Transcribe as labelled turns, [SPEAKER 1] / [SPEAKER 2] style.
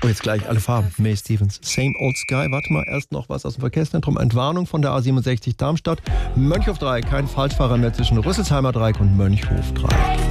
[SPEAKER 1] Oh, jetzt gleich alle Farben. Mae Stephens, Same Old Sky. Warte mal, erst noch was aus dem Verkehrszentrum. Entwarnung von der A67 Darmstadt. Mönchhof Dreieck, kein Falschfahrer mehr zwischen Rüsselsheimer Dreieck und Mönchhof Dreieck.